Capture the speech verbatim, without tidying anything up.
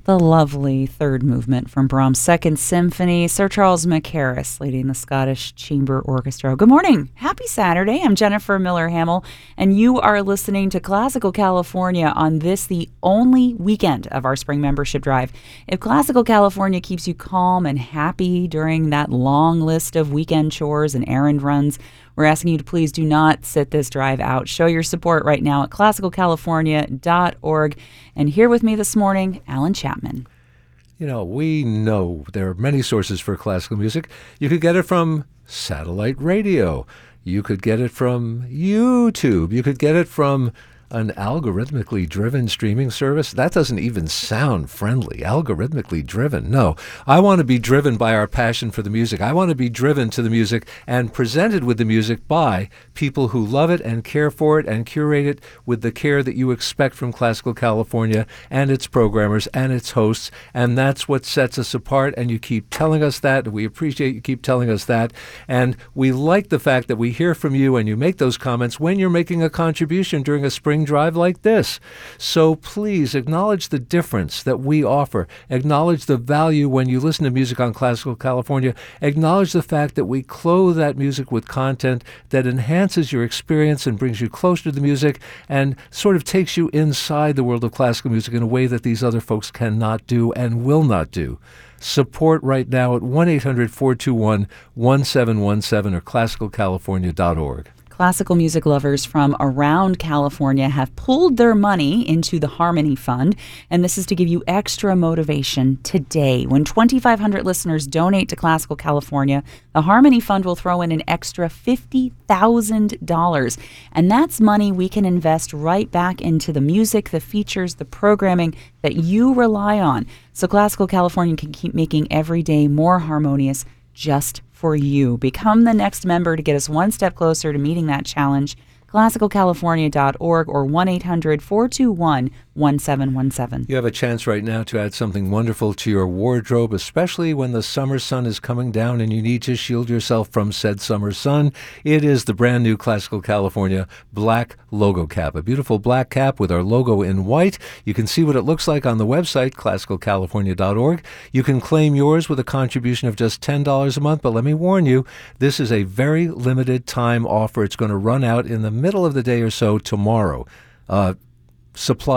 the lovely third movement from Brahms' Second Symphony. Sir Charles Mackerras leading the Scottish Chamber Orchestra. Good morning. Happy Saturday. I'm Jennifer Miller-Hamel, and you are listening to Classical California on this, the only weekend of our spring membership drive. If Classical California keeps you calm and happy during that long list of weekend chores and errand runs, we're asking you to please do not sit this drive out. Show your support right now at classical california dot org. And here with me this morning, Alan Chapman. You know, we know there are many sources for classical music. You could get it from satellite radio. You could get it from YouTube. You could get it from an algorithmically driven streaming service. That doesn't even sound friendly. Algorithmically driven. No, I want to be driven by our passion for the music. I want to be driven to the music and presented with the music by people who love it and care for it and curate it with the care that you expect from Classical California and its programmers and its hosts. And that's what sets us apart. And you keep telling us that. We appreciate you keep telling us that. And we like the fact that we hear from you and you make those comments when you're making a contribution during a spring drive like this. So please acknowledge the difference that we offer. Acknowledge the value when you listen to music on Classical California. Acknowledge the fact that we clothe that music with content that enhances your experience and brings you closer to the music and sort of takes you inside the world of classical music in a way that these other folks cannot do and will not do. Support right now at one eight hundred four two one one seven one seven or classical california dot org. Classical music lovers from around California have pulled their money into the Harmony Fund, and this is to give you extra motivation today. When twenty-five hundred listeners donate to Classical California, the Harmony Fund will throw in an extra fifty thousand dollars, and that's money we can invest right back into the music, the features, the programming that you rely on, so Classical California can keep making every day more harmonious just for you. Become the next member to get us one step closer to meeting that challenge. classical california dot org or one eight hundred four two one one seven one seven. You have a chance right now to add something wonderful to your wardrobe, especially when the summer sun is coming down and you need to shield yourself from said summer sun. It is the brand new Classical California black logo cap, a beautiful black cap with our logo in white. You can see what it looks like on the website, classical california dot org. You can claim yours with a contribution of just ten dollars a month, but let me warn you, this is a very limited time offer. It's going to run out in the middle of the day or so tomorrow. Uh, supply